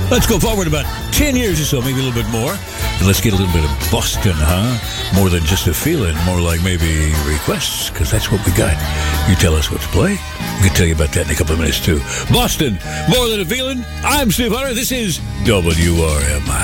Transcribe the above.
Let's go forward about 10 years or so, maybe a little bit more. And let's get a little bit of Boston, huh? More than just a feeling, more like maybe requests, because that's what we got. You tell us what to play. We can tell you about that in a couple of minutes, too. Boston, more than a feeling. I'm Steve Hunter. This is WRMI.